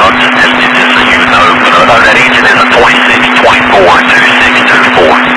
I'm just testing just so you know, but that engine is a 2624, 2624.